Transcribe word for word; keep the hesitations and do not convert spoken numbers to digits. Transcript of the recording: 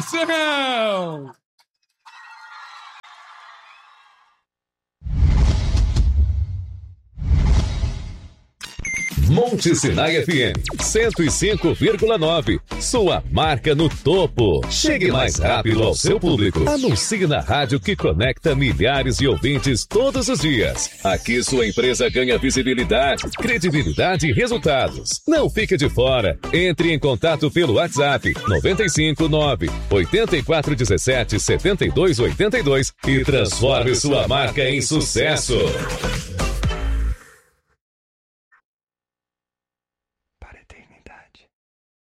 Atenção! Monte Sinai F M cento e cinco vírgula nove. Sua marca no topo. Chegue mais rápido ao seu público. Anuncie na rádio que conecta milhares de ouvintes todos os dias. Aqui sua empresa ganha visibilidade, credibilidade e resultados. Não fique de fora. Entre em contato pelo WhatsApp nove cinco nove, oito quatro um sete, sete dois oito dois e transforme sua marca em sucesso.